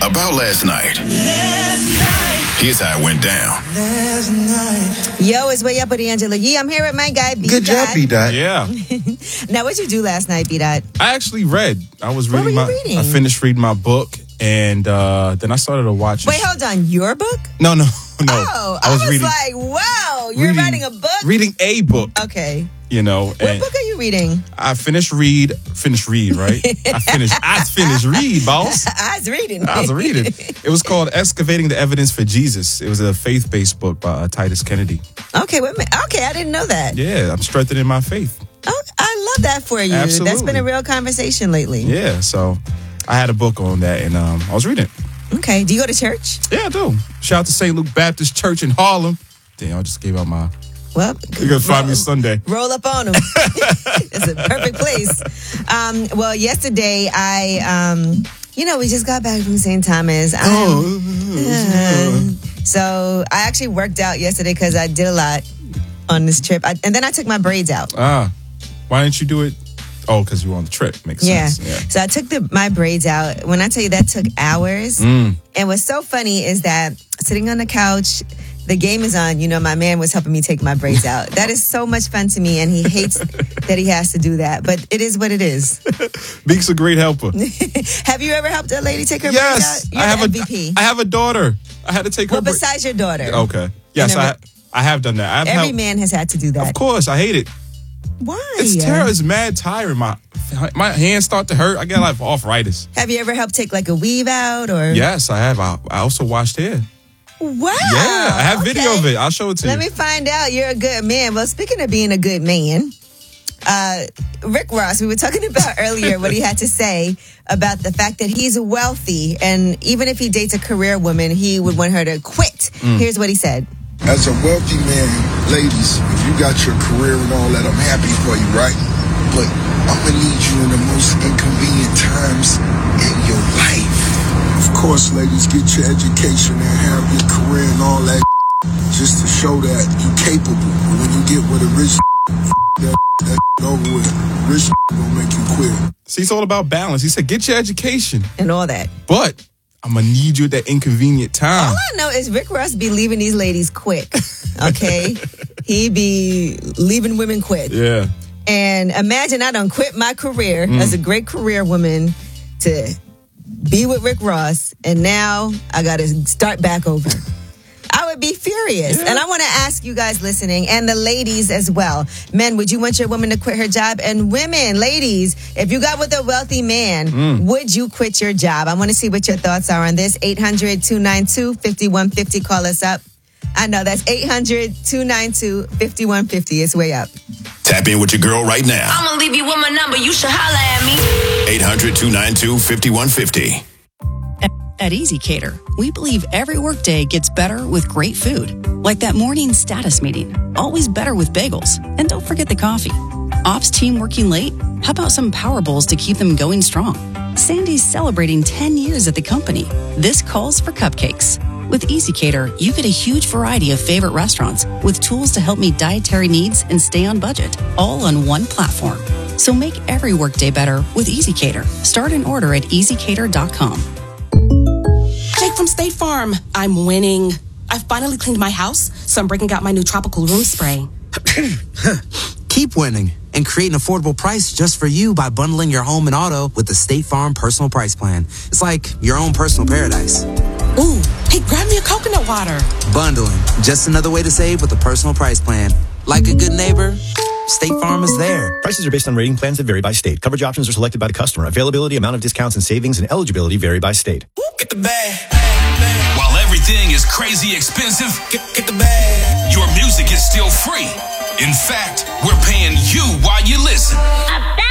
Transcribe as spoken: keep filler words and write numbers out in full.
about last night. Last night. Here's how it went down. Last night. Yo, it's Way Up with Angela Yee. I'm here with my guy, B. Good job, B. Dot. Yeah. Now, what'd you do last night, B. Dot? I actually read. I was reading what were my. you reading? I finished reading my book, and uh, then I started to watch. Wait, hold on. Your book? No, no, no. Oh, I was, I was reading, like, wow, you're reading, writing a book? Reading a book. Okay. You know, what and book are you reading? I finished read, finished read, right? I finished, I finished read, boss. I was reading. I was reading. It was called Excavating the Evidence for Jesus. It was a faith-based book by uh, Titus Kennedy. Okay, wait a minute. Okay, I didn't know that. Yeah, I'm strengthening my faith. Oh, I love that for you. Absolutely. That's been a real conversation lately. Yeah, so I had a book on that, and um, I was reading it. Okay, do you go to church? Yeah, I do. Shout out to Saint Luke Baptist Church in Harlem. Damn, I just gave out my... Well, you're going to find me Sunday. Roll up on them. It's a perfect place. Um, well, yesterday, I, um, you know, we just got back from Saint Thomas. Oh. Uh, so I actually worked out yesterday because I did a lot on this trip. I, and then I took my braids out. Ah. Why didn't you do it? Oh, because you were on the trip. Makes yeah. sense. Yeah. So I took the, my braids out. When I tell you that took hours. Mm. And what's so funny is that sitting on the couch, the game is on. You know, my man was helping me take my braids out. That is so much fun to me, and he hates that he has to do that. But it is what it is. Beak's a great helper. Have you ever helped a lady take her yes, braids out? You're I have the a M V P. I have a daughter. I had to take her. Well, bra- besides your daughter. Okay. Yes, I I have done that. I've Every helped. man has had to do that. Of course, I hate it. Why? It's terrible. It's mad tiring. My my hands start to hurt. I get like arthritis. Have you ever helped take like a weave out or? Yes, I have. I, I also washed hair. Wow. Yeah, I have okay. video of it. I'll show it to Let you. Let me find out. You're a good man. Well, speaking of being a good man, uh, Rick Ross, we were talking about earlier what he had to say about the fact that he's wealthy, and even if he dates a career woman, he would want her to quit. Mm. Here's what he said. As a wealthy man, ladies, if you got your career and all that, I'm happy for you, right? But I'm going to need you in the most inconvenient times in your life. Of course, ladies, get your education and have your career and all that just to show that you're capable. But when you get with a rich that, that over with, rich gonna make you quit. See, it's all about balance. He said, get your education. And all that. But I'm going to need you at that inconvenient time. All I know is Rick Ross be leaving these ladies quick, okay? He be leaving women quick. Yeah. And imagine I done quit my career mm. as a great career woman to be with Rick Ross, and now I got to start back over. I would be furious. Yeah. And I want to ask you guys listening, and the ladies as well. Men, would you want your woman to quit her job? And women, ladies, if you got with a wealthy man, mm. would you quit your job? I want to see what your thoughts are on this. eight hundred, two nine two, five one five zero. Call us up. I know, that's eight hundred, two nine two, five one five zero. It's Way Up. Tap in with your girl right now. I'm going to leave you with my number. You should holler at me. eight hundred, two nine two, five one five zero. At Easy Cater, we believe every workday gets better with great food. Like that morning status meeting. Always better with bagels. And don't forget the coffee. Ops team working late? How about some Power Bowls to keep them going strong? Sandy's celebrating ten years at the company. This calls for cupcakes. With Easy Cater, you get a huge variety of favorite restaurants with tools to help meet dietary needs and stay on budget, all on one platform. So make every workday better with Easy Cater. Start an order at easy cater dot com. Jake from State Farm. I'm winning. I finally cleaned my house, so I'm breaking out my new tropical room spray. Keep winning and create an affordable price just for you by bundling your home and auto with the State Farm Personal Price Plan. It's like your own personal paradise. Ooh, hey, grab me a coconut water. Bundling, just another way to save with a personal price plan. Like a good neighbor, State Farm is there. Prices are based on rating plans that vary by state. Coverage options are selected by the customer. Availability, amount of discounts and savings, and eligibility vary by state. Get the bag. While everything is crazy expensive, get, get the bag. Your music is still free. In fact, we're paying you while you listen.